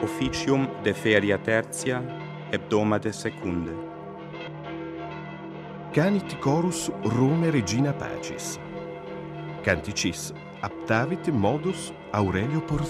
officium de feria tertia, hebdomade secunde. Canit chorus Rome Regina Pacis. Canticis aptavit modus Aurelio Porphyrio.